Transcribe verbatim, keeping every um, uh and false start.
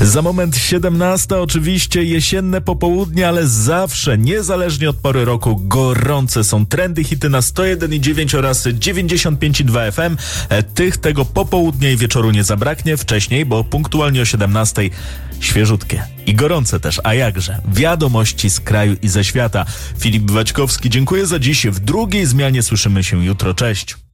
Za moment siedemnasta, oczywiście jesienne popołudnie, ale zawsze, niezależnie od pory roku, gorące są trendy, hity na sto jeden i dziewięć oraz dziewięćdziesiąt pięć i dwa F M. Tych tego popołudnia i wieczoru nie zabraknie wcześniej, bo punktualnie o siedemnastej świeżutkie i gorące też, a jakże, wiadomości z kraju i ze świata. Filip Waćkowski, dziękuję za dziś. W drugiej zmianie słyszymy się jutro. Cześć.